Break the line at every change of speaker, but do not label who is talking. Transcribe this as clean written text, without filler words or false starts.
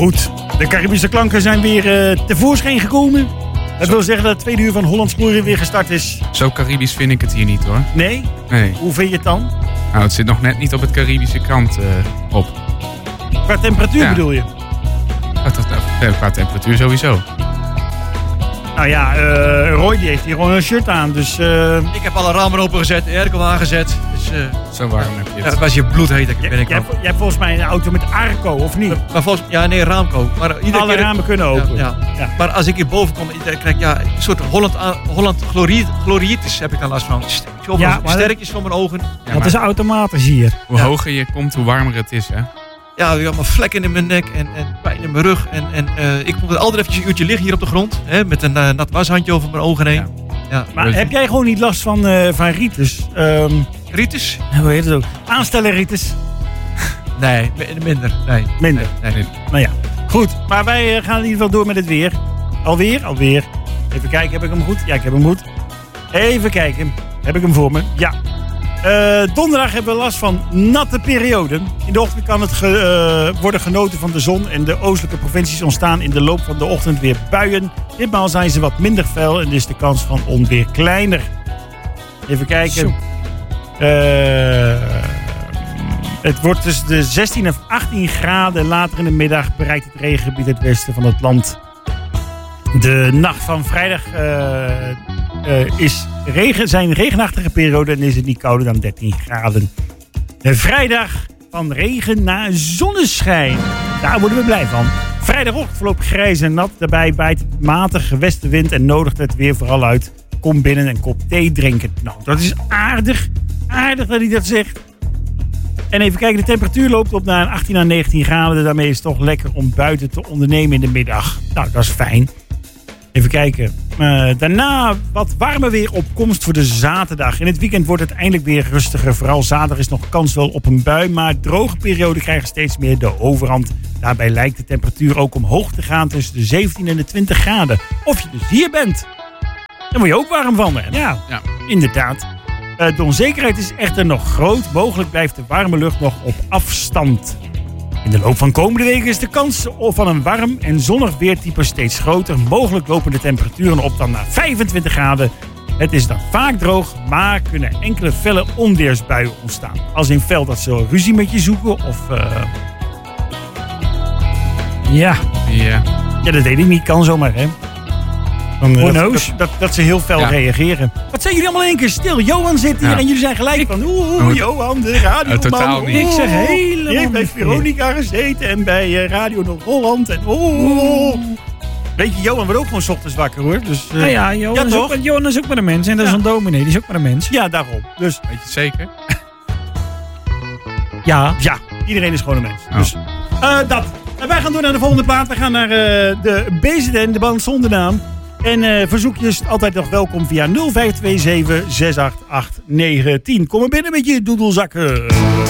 Goed, de Caribische klanken zijn weer tevoorschijn gekomen. Dat wil zeggen dat het tweede uur van Hollands Glorie weer gestart is.
Zo Caribisch vind ik het hier niet, hoor.
Nee?
Nee.
Hoe vind je het dan?
Nou, het zit nog net niet op het Caribische kant op.
Qua temperatuur bedoel je?
Qua temperatuur sowieso.
Nou ja, Roy die heeft hier gewoon een shirt aan, dus...
Ik heb alle ramen opengezet, de airco aangezet. Dus,
zo warm heb je het.
Ja, het was hier bloedheet. Jij
hebt volgens mij een auto met Arco, of niet?
Maar Raamco. Maar
alle ramen kunnen open.
Ja. Maar als ik hier boven kom, dan krijg ik een soort Holland gloriitis heb ik dan last van. Sterretjes van mijn ogen.
Ja, dat is automatisch hier.
Hoe hoger je komt, hoe warmer het is, hè?
Ja, ik had maar vlekken in mijn nek en pijn in mijn rug. En ik moet altijd eventjes een uurtje liggen hier op de grond. Hè, met een nat washandje over mijn ogen heen. Ja.
Maar heb jij gewoon niet last van ritis?
Ritis?
Hoe heet het ook? Aanstellen ritis?
Nee, minder. Nee.
Minder?
Nee.
Nou ja, goed. Maar wij gaan in ieder geval door met het weer. Alweer. Even kijken, heb ik hem goed? Ja, ik heb hem goed. Even kijken. Heb ik hem voor me? Ja. Donderdag hebben we last van natte perioden. In de ochtend kan het worden genoten van de zon. En de oostelijke provincies ontstaan in de loop van de ochtend weer buien. Ditmaal zijn ze wat minder fel en is de kans van onweer kleiner. Even kijken. Het wordt tussen de 16 en 18 graden. Later in de middag bereikt het regengebied het westen van het land. De nacht van vrijdag zijn regenachtige periode en is het niet kouder dan 13 graden. De vrijdag van regen naar zonneschijn. Daar worden we blij van. Vrijdagochtend verloopt grijs en nat. Daarbij waait matige westenwind en nodigt het weer vooral uit. Kom binnen en kop thee drinken. Nou, dat is aardig. Aardig dat hij dat zegt. En even kijken, de temperatuur loopt op naar 18 à 19 graden. Daarmee is het toch lekker om buiten te ondernemen in de middag. Nou, dat is fijn. Even kijken. Daarna wat warmer weer op komst voor de zaterdag. In het weekend wordt het eindelijk weer rustiger. Vooral zaterdag is nog kans wel op een bui. Maar droge perioden krijgen steeds meer de overhand. Daarbij lijkt de temperatuur ook omhoog te gaan tussen de 17 en de 20 graden. Of je dus hier bent. Dan word je ook warm van. Hè? Ja, inderdaad. De onzekerheid is echter nog groot. Mogelijk blijft de warme lucht nog op afstand. In de loop van komende weken is de kans van een warm en zonnig weertype steeds groter. Mogelijk lopen de temperaturen op dan naar 25 graden. Het is dan vaak droog, maar kunnen enkele felle onweersbuien ontstaan. Als in fel dat ze ruzie met je zoeken of... Ja, dat weet ik niet. Kan zomaar, hè. Dat ze heel fel reageren. Wat zijn jullie allemaal in één keer stil? Johan zit hier en jullie zijn gelijk van... Johan, de radioman.
Totaal niet.
Ik zeg helemaal die heeft bij Veronica gezeten en bij Radio Noord-Holland. En Weet je, Johan wordt ook gewoon 's ochtends wakker, hoor. Dus,
Johan is ook maar een mens. En dat is een dominee, die is ook maar een mens.
Ja, daarom. Dus,
weet je het zeker?
Ja, iedereen is gewoon een mens.
Oh.
Dus dat. En wij gaan door naar de volgende plaat. We gaan naar de BZN, de band zonder naam. En verzoekjes altijd nog welkom via 0527 688 910. Kom maar binnen met je doedelzakken.